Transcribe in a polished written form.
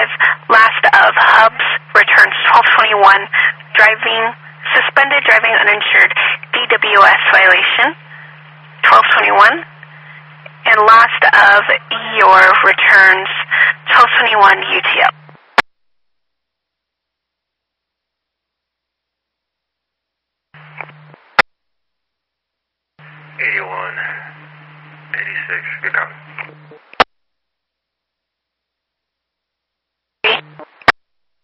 Last of Hubs returns 1221, suspended driving uninsured, DWS violation, 1221. And last of Eeyore returns 1221 UTL. 81, 86, good copy.